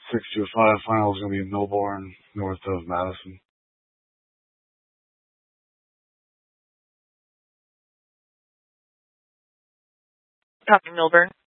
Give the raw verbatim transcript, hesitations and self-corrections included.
six to five final is going to be in Millbourne, north of Madison. Copy, Millburn.